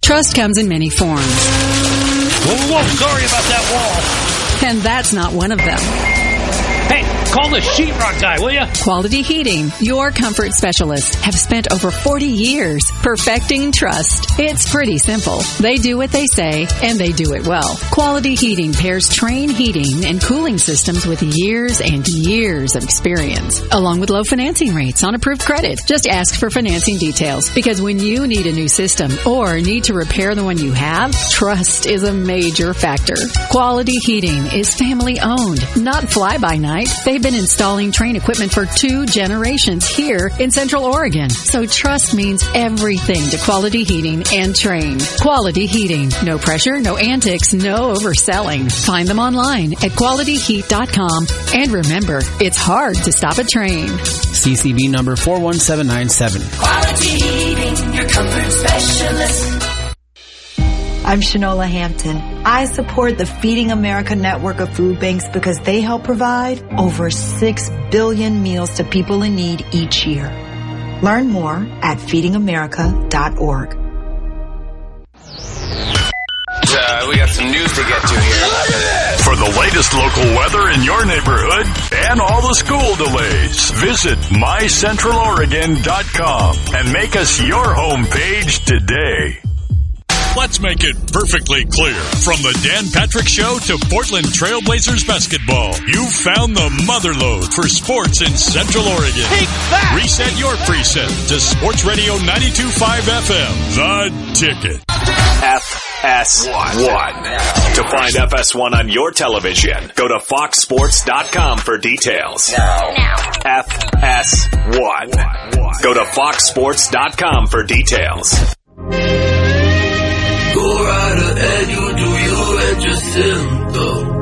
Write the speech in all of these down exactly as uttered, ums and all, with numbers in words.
Trust comes in many forms. Whoa, whoa, sorry about that wall. And that's not one of them. Hey, call the sheetrock guy, will you? Quality Heating, your comfort specialists, have spent over forty years perfecting trust. It's pretty simple. They do what they say, and they do it well. Quality Heating pairs Trane heating and cooling systems with years and years of experience, along with low financing rates on approved credit. Just ask for financing details, because when you need a new system or need to repair the one you have, trust is a major factor. Quality Heating is family owned, not fly-by-night. They've been installing Trane equipment for two generations here in Central Oregon. So trust means everything to Quality Heating and Trane. Quality Heating. No pressure, no antics, no overselling. Find them online at quality heat dot com. And remember, it's hard to stop a Trane. C C B number four one seven nine seven. Quality Heating, your comfort specialist. I'm Shanola Hampton. I support the Feeding America network of food banks because they help provide over six billion meals to people in need each year. Learn more at feeding america dot org. Uh, we got some news to get to here. For the latest local weather in your neighborhood and all the school delays, visit my central oregon dot com and make us your homepage today. Let's make it perfectly clear. From the Dan Patrick Show to Portland Trailblazers basketball, you've found the motherlode for sports in Central Oregon. Take that! Reset your preset to Sports Radio ninety-two point five F M, The Ticket. F S one. To find F S one on your television, go to fox sports dot com for details. Now. Now. F S one. Go to fox sports dot com for details. Go right ahead, you do you and just sit though.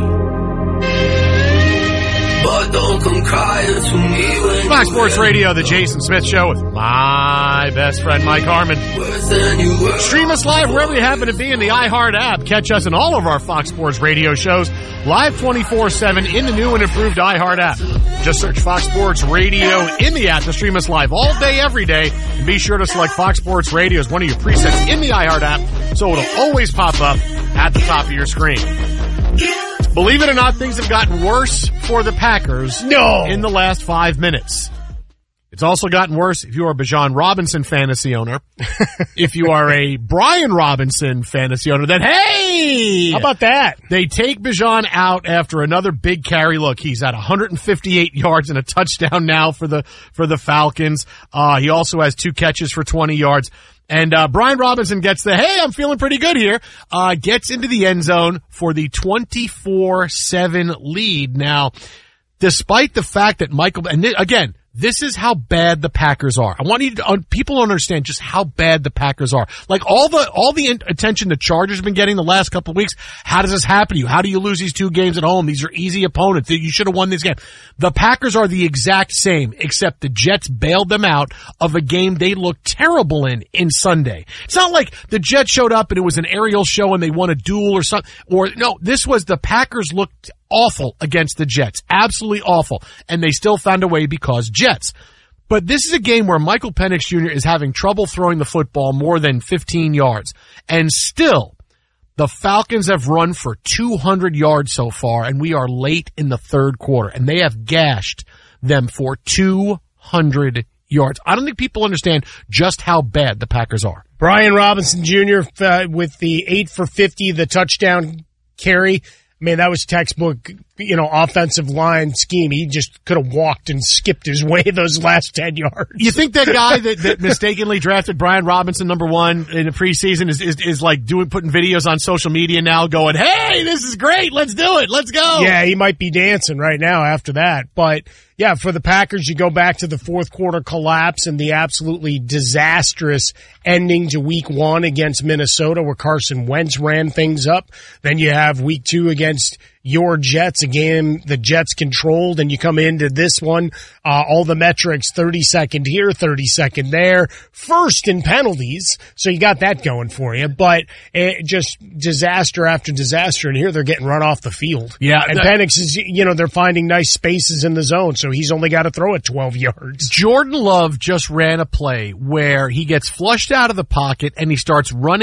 But don't come crying to me when Fox Sports Radio, the Jason Smith Show with my best friend Mike Harmon. Stream us live wherever you happen to be in the iHeart app. Catch us in all of our Fox Sports Radio shows live twenty-four seven in the new and improved iHeart app. Just search Fox Sports Radio in the app to stream us live all day, every day. And be sure to select Fox Sports Radio as one of your presets in the iHeart app so it'll always pop up at the top of your screen. Believe it or not, things have gotten worse for the Packers no. in the last five minutes. It's also gotten worse if you are a Bijan Robinson fantasy owner. If you are a Brian Robinson fantasy owner, then hey! How about that? They take Bijan out after another big carry. Look, he's at one hundred fifty-eight yards and a touchdown now for the, for the Falcons. Uh, he also has two catches for twenty yards. And, uh, Brian Robinson gets the, hey, I'm feeling pretty good here, uh, gets into the end zone for the twenty-four seven lead. Now, despite the fact that Michael, and th- again, this is how bad the Packers are. I want you to, uh, people to understand just how bad the Packers are. Like all the, all the in- attention the Chargers have been getting the last couple of weeks. How does this happen to you? How do you lose these two games at home? These are easy opponents. You should have won this game. The Packers are the exact same, except the Jets bailed them out of a game they looked terrible in, in Sunday. It's not like the Jets showed up and it was an aerial show and they won a duel or something. Or no, this was the Packers looked awful against the Jets. Absolutely awful. And they still found a way because Jets. But this is a game where Michael Penix Junior is having trouble throwing the football more than fifteen yards. And still, the Falcons have run for two hundred yards so far, and we are late in the third quarter. And they have gashed them for two hundred yards. I don't think people understand just how bad the Packers are. Brian Robinson Junior Uh, with the eight for fifty, the touchdown carry. I mean, that was textbook, you know, offensive line scheme. He just could have walked and skipped his way those last ten yards. You think that guy that, that mistakenly drafted Brian Robinson number one in the preseason is, is, is like doing, putting videos on social media now going, hey, this is great. Let's do it. Let's go. Yeah, he might be dancing right now after that. But yeah, for the Packers, you go back to the fourth quarter collapse and the absolutely disastrous ending to week one against Minnesota where Carson Wentz ran things up. Then you have week two against your Jets, a game the Jets controlled, and you come into this one, uh, all the metrics, thirty-second here, thirty-second there, first in penalties, so you got that going for you, but it just disaster after disaster, and here they're getting run off the field. Yeah. And that, Penix is, you know, they're finding nice spaces in the zone, so he's only got to throw it twelve yards. Jordan Love just ran a play where he gets flushed out of the pocket and he starts running